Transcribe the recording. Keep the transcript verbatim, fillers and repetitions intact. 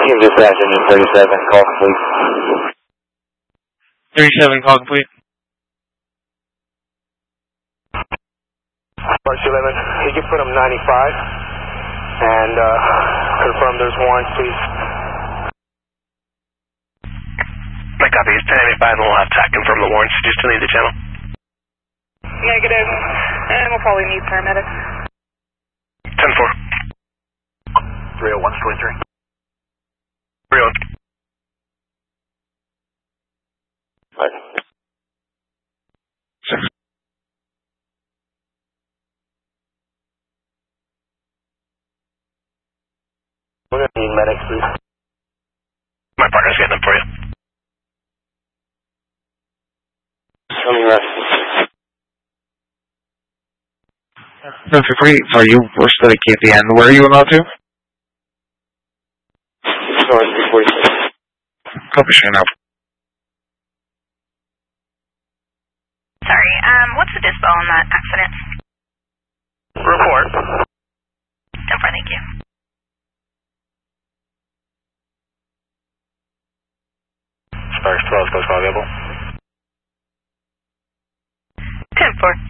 Give dispatch engine thirty-seven, call complete. thirty-seven, call complete. March eleven, you can put him ninety-five, and uh, confirm there's warrants, please. My copy is ten eighty-five, and we'll have T A C confirm the warrants. Do you still need the channel? Negative, and we'll probably need paramedics. ten four. three oh one, twenty-three. three oh one. We're going to need medics, please. My partner's getting them for you. Coming left. Traffic three, are you worse than a K P N? Where are you about to? North three forty-six. Copy, sure now. Sorry, um, what's the dispo on that accident? Report. ten four, thank you. Sparks twelve, goes available. ten four.